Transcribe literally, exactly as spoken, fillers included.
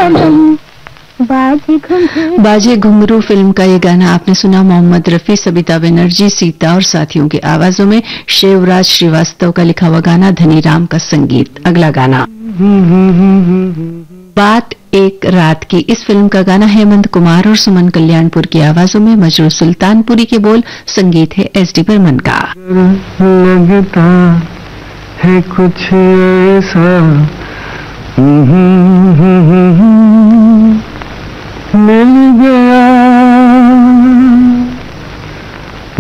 बाजे घुंघरू फिल्म का ये गाना आपने सुना। मोहम्मद रफी, सबिता बनर्जी, सीता और साथियों की आवाजों में शिवराज श्रीवास्तव का लिखा हुआ गाना, धनीराम का संगीत। अगला गाना बात एक रात की, इस फिल्म का गाना हेमंत कुमार और सुमन कल्याणपुर की आवाजों में, मजरू सुल्तानपुरी के बोल, संगीत है एस डी बर्मन का। लगता है कुछ ऐसा मिल गया